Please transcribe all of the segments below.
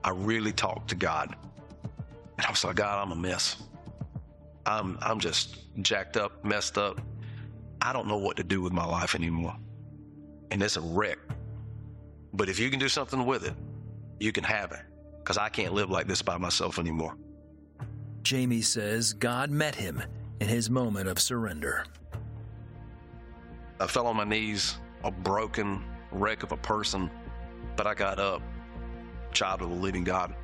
I really talked to God. And I was like, God, I'm a mess. I'm just jacked up, messed up. I don't know what to do with my life anymore. And it's a wreck. But if you can do something with it, you can have it. Because I can't live like this by myself anymore. Jamie says God met him in his moment of surrender. I fell on my knees, a broken wreck of a person, but I got up, child of the living God.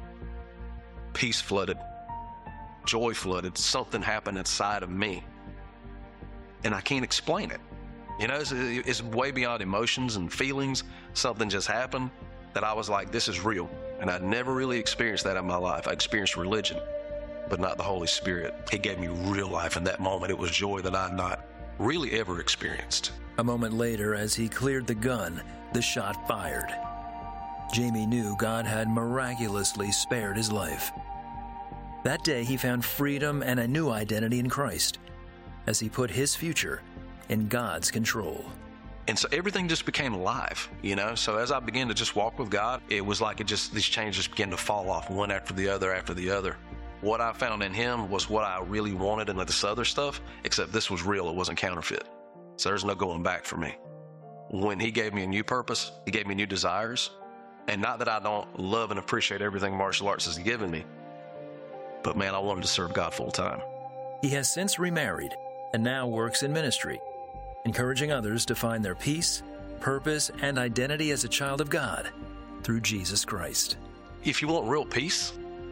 Peace flooded, joy flooded, something happened inside of me. And I can't explain it. You know, it's way beyond emotions and feelings. Something just happened that I was like, this is real. And I'd never really experienced that in my life. I experienced religion, but not the Holy Spirit. He gave me real life in that moment. It was joy that I had not really ever experienced. A moment later, as he cleared the gun, the shot fired. Jamie knew God had miraculously spared his life. That day, he found freedom and a new identity in Christ as he put his future in God's control. And so everything just became alive, you know? So as I began to just walk with God, it was like these chains just began to fall off one after the other after the other. What I found in him was what I really wanted in this other stuff, except this was real. It wasn't counterfeit. So there's no going back for me. When he gave me a new purpose, he gave me new desires. And not that I don't love and appreciate everything martial arts has given me, but man, I wanted to serve God full time. He has since remarried and now works in ministry, encouraging others to find their peace, purpose, and identity as a child of God through Jesus Christ. If you want real peace,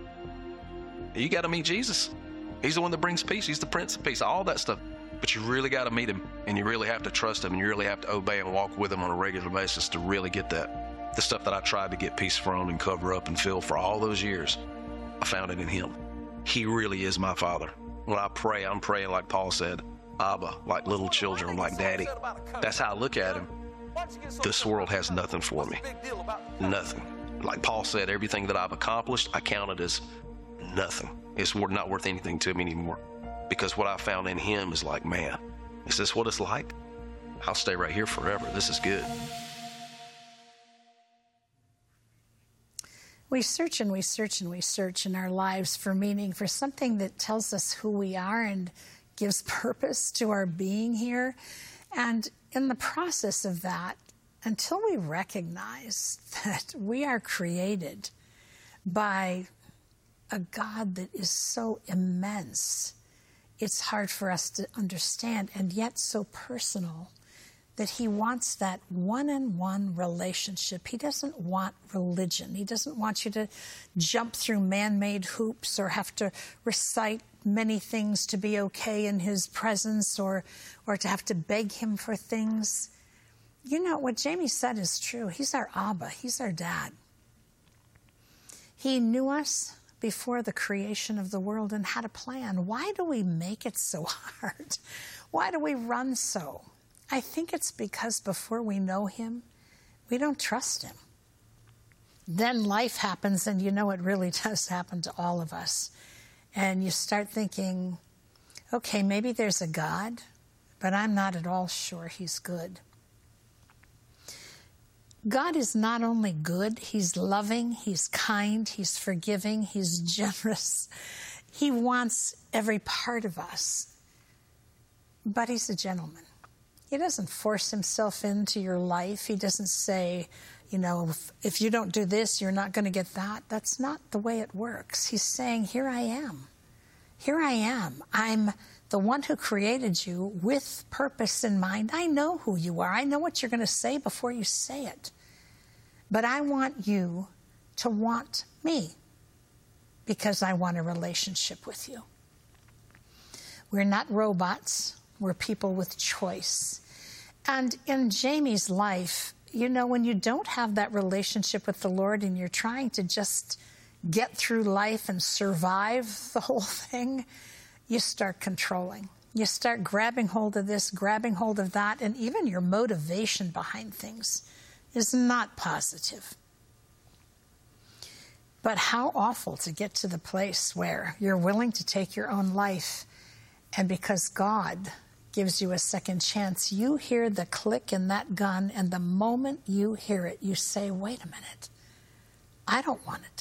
you got to meet Jesus. He's the one that brings peace. He's the Prince of Peace, all that stuff. But you really got to meet him, and you really have to trust him, and you really have to obey and walk with him on a regular basis to really get that. The stuff that I tried to get peace from and cover up and fill for all those years, I found it in him. He really is my Father. When I pray, I'm praying like Paul said, Abba, like little children, like Daddy. That's how I look at him. This world has nothing for me. Nothing. Like Paul said, everything that I've accomplished, I count it as nothing. It's not worth anything to me anymore. Because what I found in him is like, man, is this what it's like? I'll stay right here forever. This is good. We search and we search and we search in our lives for meaning, for something that tells us who we are and gives purpose to our being here. And in the process of that, until we recognize that we are created by a God that is so immense, it's hard for us to understand, and yet so personal, that he wants that one-on-one relationship. He doesn't want religion. He doesn't want you to jump through man-made hoops or have to recite many things to be okay in his presence or to have to beg him for things. You know, what Jamie said is true. He's our Abba. He's our dad. He knew us before the creation of the world and had a plan. Why do we make it so hard? Why do we run so? I think it's because before we know him, we don't trust him. Then life happens, and you know it really does happen to all of us. And you start thinking, okay, maybe there's a God, but I'm not at all sure he's good. God is not only good, he's loving, he's kind, he's forgiving, he's generous. He wants every part of us, but he's a gentleman. He doesn't force himself into your life. He doesn't say, you know, if you don't do this, you're not going to get that. That's not the way it works. He's saying, here I am. Here I am. I'm the one who created you with purpose in mind. I know who you are. I know what you're going to say before you say it. But I want you to want me because I want a relationship with you. We're not robots. We're people with choice. And in Jamie's life, you know, when you don't have that relationship with the Lord and you're trying to just get through life and survive the whole thing, you start controlling. You start grabbing hold of this, grabbing hold of that, and even your motivation behind things is not positive. But how awful to get to the place where you're willing to take your own life, and because God gives you a second chance, you hear the click in that gun, and the moment you hear it, you say, wait a minute, I don't want to